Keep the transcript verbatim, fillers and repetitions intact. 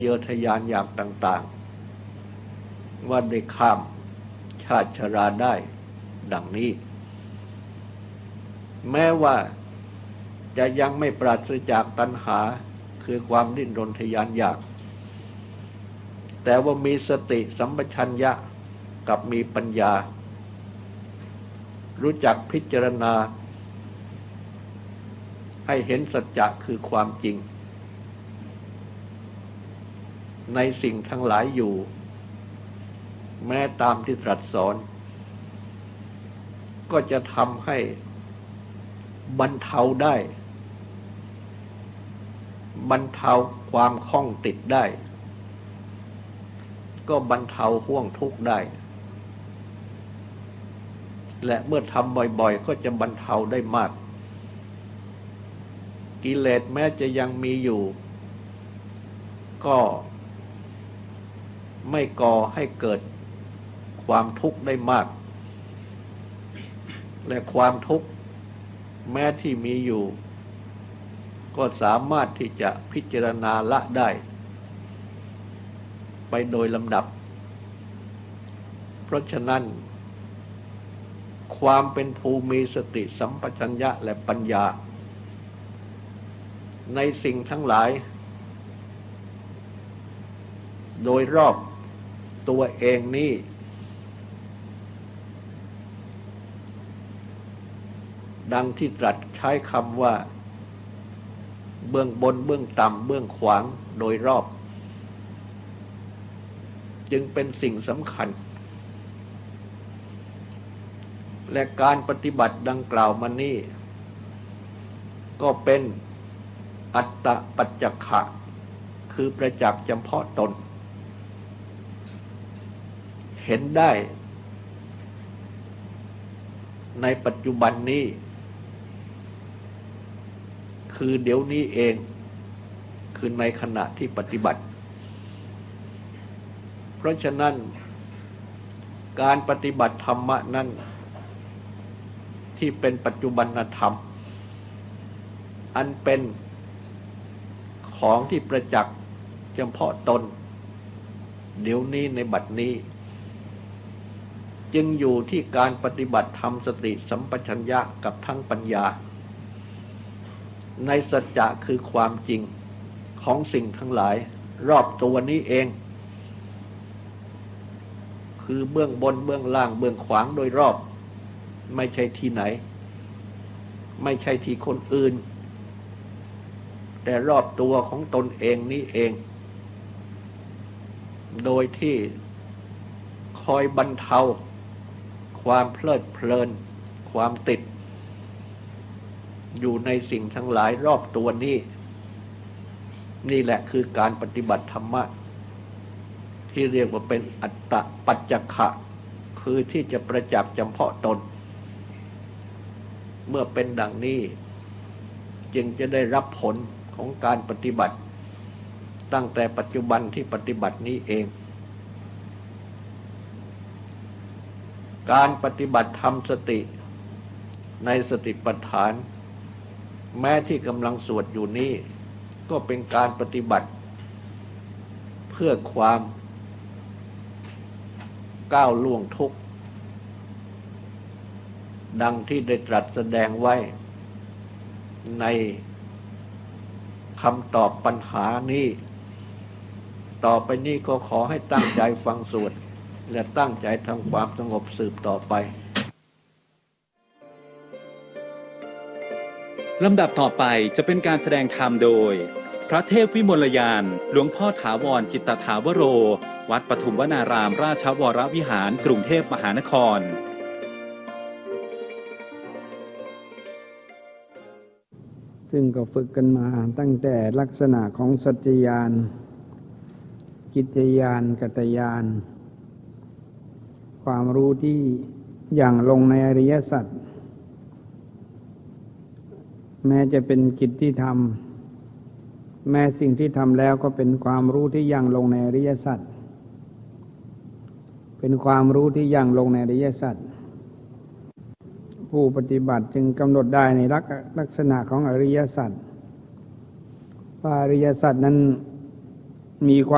เยอทะยานอยากต่างๆว่าได้ข้ามชาติชราได้ดังนี้แม้ว่าจะยังไม่ปราศจากตัณหาคือความดิ้นรนทะยานอยากแต่ว่ามีสติสัมปชัญญะกับมีปัญญารู้จักพิจารณาให้เห็นสัจจะคือความจริงในสิ่งทั้งหลายอยู่แม้ตามที่ตรัสสอนก็จะทำให้บรรเทาได้บรรเทาความคล้องติดได้ก็บรรเทาห่วงทุกข์ได้และเมื่อทำบ่อยๆก็จะบรรเทาได้มากกิเลสแม้จะยังมีอยู่ก็ไม่ก่อให้เกิดความทุกข์ได้มากและความทุกข์แม้ที่มีอยู่ก็สามารถที่จะพิจารณาละได้ไปโดยลำดับเพราะฉะนั้นความเป็นภูมิสติสัมปชัญญะและปัญญาในสิ่งทั้งหลายโดยรอบตัวเองนี้ดังที่ตรัสใช้คำว่าเบื้องบนเบื้องต่ำเบื้องขวางโดยรอบจึงเป็นสิ่งสำคัญและการปฏิบัติดังกล่าวมานี้ก็เป็นอัตตปัจจขะคือประจักษ์เฉพาะตนเห็นได้ในปัจจุบันนี้คือเดี๋ยวนี้เองคือในขณะที่ปฏิบัติเพราะฉะนั้นการปฏิบัติธรรมะนั้นที่เป็นปัจจุบันธรรมอันเป็นของที่ประจักษ์เฉพาะตนเดี๋ยวนี้ในบัดนี้จึงอยู่ที่การปฏิบัติธรรมสติสัมปชัญญะกับทั้งปัญญาในสัจจะคือความจริงของสิ่งทั้งหลายรอบตัวนี้เองคือเบื้องบนเบื้องล่างเบื้องขวางโดยรอบไม่ใช่ที่ไหนไม่ใช่ที่คนอื่นแต่รอบตัวของตนเองนี้เองโดยที่คอยบรรเทาความเพลิดเพลินความติดอยู่ในสิ่งทั้งหลายรอบตัวนี้นี่แหละคือการปฏิบัติธรรมะที่เรียกว่าเป็นอัตตปัจจขะคือที่จะประจักษ์เฉพาะตนเมื่อเป็นดังนี้จึงจะได้รับผลของการปฏิบัติตั้งแต่ปัจจุบันที่ปฏิบัตินี้เองการปฏิบัติธรรมสติในสติปัฏฐานแม้ที่กำลังสวดอยู่นี้ก็เป็นการปฏิบัติเพื่อความก้าวล่วงทุกข์ดังที่ได้ตรัสแสดงไว้ในคำตอบปัญหานี้ต่อไปนี้ก็ขอให้ตั้งใจฟังสวดและตั้งใจทำความสงบสืบต่อไปลำดับต่อไปจะเป็นการแสดงธรรมโดยพระเทพวิมลยานหลวงพ่อถาวรจิตตถาวโรวัดปทุมวนารามราชวรวิหารกรุงเทพมหานครซึ่งก็ฝึกกันมาตั้งแต่ลักษณะของสัจจญาณกิจจญาณกัตตญาณความรู้ที่อย่างลงในอริยสัจแม้จะเป็นกิจที่ทำแม้สิ่งที่ทำแล้วก็เป็นความรู้ที่อย่างลงในอริยสัจเป็นความรู้ที่อย่างลงในอริยสัจผู้ปฏิบัติจึงกำหนดได้ในลักษณะของอริยสัจว่าอริยสัจนั้นมีความ